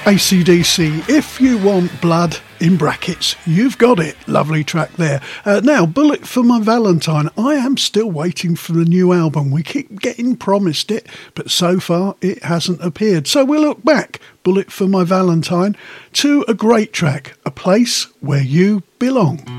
AC/DC, If You Want Blood, in brackets, you've got it. Lovely track there. Now, Bullet for My Valentine. I am still waiting for the new album. We keep getting promised it, but so far it hasn't appeared. So we'll look back, Bullet for My Valentine, to a great track, A Place Where You Belong.